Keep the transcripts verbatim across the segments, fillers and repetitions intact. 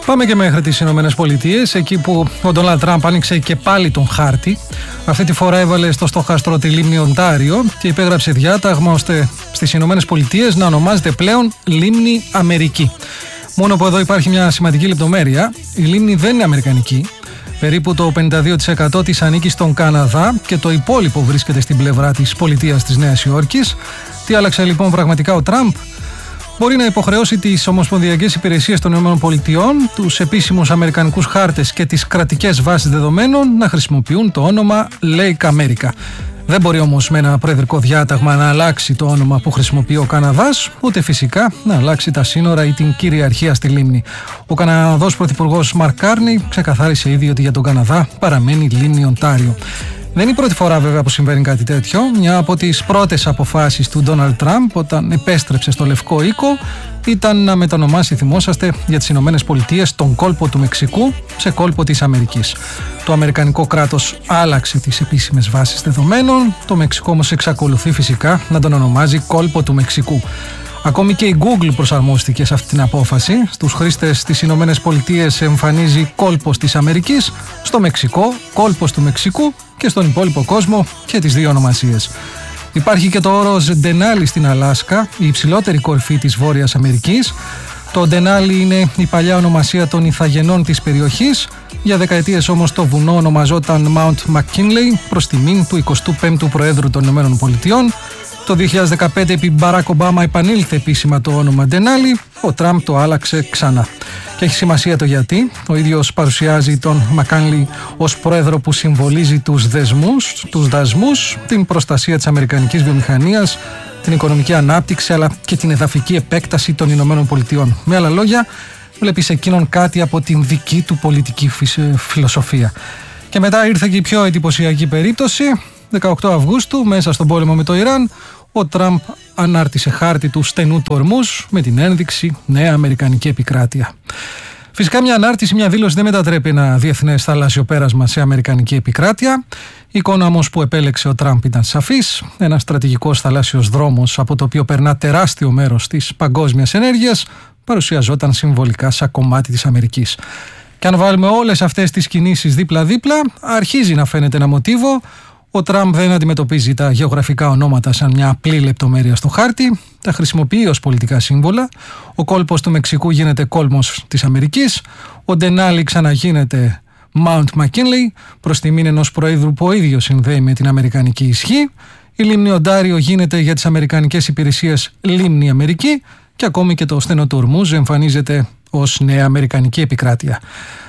Πάμε και μέχρι τις Ηνωμένες Πολιτείες, εκεί που ο Ντόναλντ Τραμπ άνοιξε και πάλι τον χάρτη. Αυτή τη φορά έβαλε στο στόχαστρο τη λίμνη Οντάριο και υπέγραψε διάταγμα ώστε στις Ηνωμένες Πολιτείες να ονομάζεται πλέον λίμνη Αμερική. Μόνο που εδώ υπάρχει μια σημαντική λεπτομέρεια: η λίμνη δεν είναι αμερικανική. Περίπου το πενήντα δύο τοις εκατό της ανήκει στον Καναδά και το υπόλοιπο βρίσκεται στην πλευρά της πολιτείας της Νέας Υόρκης. Τι άλλαξε λοιπόν πραγματικά ο Τραμπ? Μπορεί να υποχρεώσει τις ομοσπονδιακές υπηρεσίες των ΗΠΑ, τους επίσημους αμερικανικούς χάρτες και τις κρατικές βάσεις δεδομένων να χρησιμοποιούν το όνομα Lake America. Δεν μπορεί όμως με ένα προεδρικό διάταγμα να αλλάξει το όνομα που χρησιμοποιεί ο Καναδάς, ούτε φυσικά να αλλάξει τα σύνορα ή την κυριαρχία στη λίμνη. Ο Καναδός πρωθυπουργός Μαρκ Κάρνι ξεκαθάρισε ήδη ότι για τον Καναδά παραμένει η λίμνη Οντάριο. Δεν είναι η πρώτη φορά βέβαια που συμβαίνει κάτι τέτοιο. Μια από τις πρώτες αποφάσεις του Ντόναλντ Τραμπ όταν επέστρεψε στο Λευκό Οίκο ήταν να μετανομάσει, θυμόσαστε, για τις Ηνωμένες Πολιτείες τον κόλπο του Μεξικού σε κόλπο της Αμερικής. Το αμερικανικό κράτος άλλαξε τις επίσημες βάσεις δεδομένων, το Μεξικό όμως εξακολουθεί φυσικά να τον ονομάζει κόλπο του Μεξικού. Ακόμη και η Google προσαρμόστηκε σε αυτή την απόφαση. Στους χρήστες της Ηνωμένες Πολιτείες εμφανίζει κόλπος της Αμερικής, στο Μεξικό κόλπος του Μεξικού και στον υπόλοιπο κόσμο και τις δύο ονομασίες. Υπάρχει και το όρος Ντενάλι στην Αλάσκα, η υψηλότερη κορυφή της Βόρειας Αμερικής. Το Ντενάλι είναι η παλιά ονομασία των ηθαγενών της περιοχής. Για δεκαετίες όμως το βουνό ονομαζόταν Mount McKinley προς τιμήν του εικοστού πέμπτου Προέδρου των Ηνωμένων Πολιτειών. Το δύο χιλιάδες δεκαπέντε επί Μπαράκ Ομπάμα επανήλθε επίσημα το όνομα Ντενάλι, ο Τραμπ το άλλαξε ξανά. Και έχει σημασία το γιατί. Ο ίδιος παρουσιάζει τον Μακάνλι ως πρόεδρο που συμβολίζει τους δεσμούς, τους δασμούς, την προστασία της αμερικανικής βιομηχανίας, την οικονομική ανάπτυξη αλλά και την εδαφική επέκταση των Ηνωμένων Πολιτειών. Με άλλα λόγια, βλέπει σε εκείνον κάτι από την δική του πολιτική φιλοσοφία. Και μετά ήρθε και η πιο εντυπωσιακή περίπτωση. δεκαοκτώ Αυγούστου, μέσα στον πόλεμο με το Ιράν, ο Τραμπ ανάρτησε χάρτη του στενού του Ορμούζ με την ένδειξη Νέα Αμερικανική Επικράτεια. Φυσικά μια ανάρτηση, μια δήλωση δεν μετατρέπει ένα διεθνές θαλάσσιο πέρασμα σε Αμερικανική Επικράτεια. Η εικόνα όμως που επέλεξε ο Τραμπ ήταν σαφής. Ένας στρατηγικός θαλάσσιος δρόμος από το οποίο περνά τεράστιο μέρος της παγκόσμιας ενέργειας παρουσιαζόταν συμβολικά σαν κομμάτι της Αμερικής. Και αν βάλουμε όλες αυτές τις κινήσεις δίπλα-δίπλα, αρχίζει να φαίνεται ένα μοτίβο. Ο Τραμπ δεν αντιμετωπίζει τα γεωγραφικά ονόματα σαν μια απλή λεπτομέρεια στο χάρτη, τα χρησιμοποιεί ως πολιτικά σύμβολα. Ο κόλπος του Μεξικού γίνεται κόλμος της Αμερικής, ο Ντενάλι ξαναγίνεται Mount McKinley, προς τιμήν ενός προέδρου που ο ίδιος συνδέει με την αμερικανική ισχύ. Η λίμνη Οντάριο γίνεται για τις αμερικανικές υπηρεσίες λίμνη Αμερική και ακόμη και το στενό του Ορμούζ εμφανίζεται ως Νέα Αμερικανική Επικράτεια.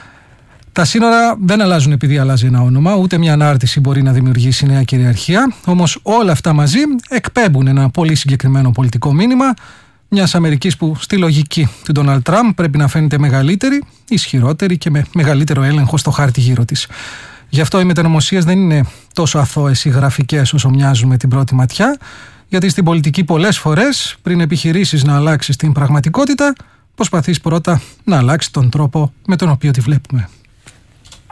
Τα σύνορα δεν αλλάζουν επειδή αλλάζει ένα όνομα, ούτε μια ανάρτηση μπορεί να δημιουργήσει νέα κυριαρχία, όμως όλα αυτά μαζί εκπέμπουν ένα πολύ συγκεκριμένο πολιτικό μήνυμα μιας Αμερικής που στη λογική του Ντόναλντ Τραμπ πρέπει να φαίνεται μεγαλύτερη, ισχυρότερη και με μεγαλύτερο έλεγχο στο χάρτη γύρω της. Γι' αυτό οι μετανομωσίες δεν είναι τόσο αθώες ή γραφικές όσο μοιάζουν με την πρώτη ματιά, γιατί στην πολιτική πολλές φορές, πριν επιχειρήσεις να αλλάξεις την πραγματικότητα, προσπαθείς πρώτα να αλλάξεις τον τρόπο με τον οποίο τη βλέπουμε.